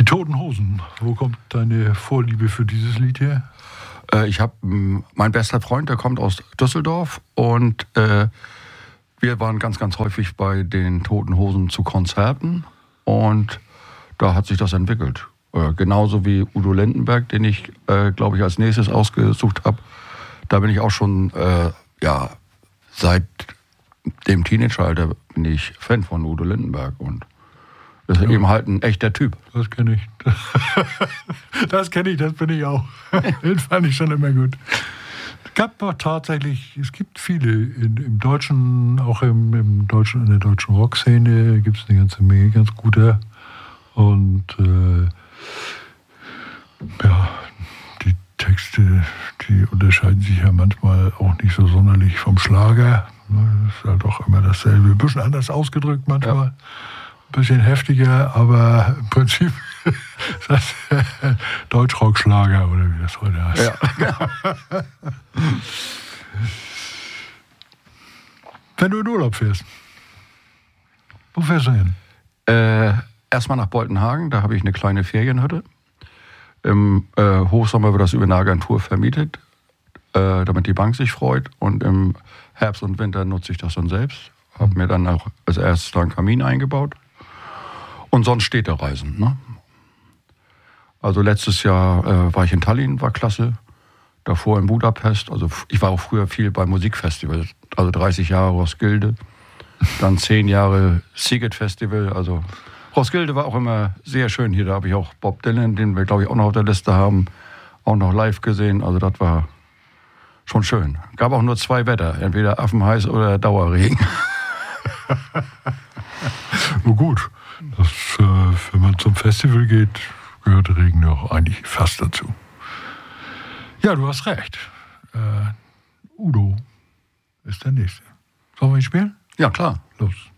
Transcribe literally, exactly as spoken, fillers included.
Toten Hosen. Wo kommt deine Vorliebe für dieses Lied her? Äh, ich habe mein bester Freund, der kommt aus Düsseldorf und äh, wir waren ganz, ganz häufig bei den Toten Hosen zu Konzerten und da hat sich das entwickelt. Äh, genauso wie Udo Lindenberg, den ich, äh, glaube ich, als nächstes ausgesucht habe. Da bin ich auch schon, äh, ja, seit dem Teenageralter bin ich Fan von Udo Lindenberg und das ist ja eben halt ein echter Typ. Das kenne ich. Das kenne ich, das bin ich auch. Den fand ich schon immer gut. Es gab doch tatsächlich, es gibt viele in, im deutschen, auch im, im deutschen, in der deutschen Rockszene gibt es eine ganze Menge ganz guter. Und äh, ja, die Texte, die unterscheiden sich ja manchmal auch nicht so sonderlich vom Schlager. Das ist halt auch immer dasselbe. Ein bisschen anders ausgedrückt manchmal. Ja. Ein bisschen heftiger, aber im Prinzip ist das Deutschrock-Schlager oder wie das heute heißt. Ja. Wenn du in Urlaub fährst, wo fährst du hin? Äh, erstmal nach Boltenhagen, da habe ich eine kleine Ferienhütte. Im äh, Hochsommer wird das über eine Agentur vermietet, äh, damit die Bank sich freut. Und im Herbst und Winter nutze ich das dann selbst. Habe mir dann auch als erstes einen Kamin eingebaut. Und sonst Städtereisen. Ne? Also letztes Jahr äh, war ich in Tallinn, war klasse. Davor in Budapest. Also ich war auch früher viel bei Musikfestivals. Also dreißig Jahre Roskilde. Dann zehn Jahre Sziget Festival. Also Roskilde war auch immer sehr schön hier. Da habe ich auch Bob Dylan, den wir glaube ich auch noch auf der Liste haben, auch noch live gesehen. Also das war schon schön. Gab auch nur zwei Wetter. Entweder Affenheiß oder Dauerregen. Oh gut. Das, äh, wenn man zum Festival geht, gehört Regen auch eigentlich fast dazu. Ja, du hast recht. Äh, Udo ist der Nächste. Sollen wir ihn spielen? Ja, klar. Los.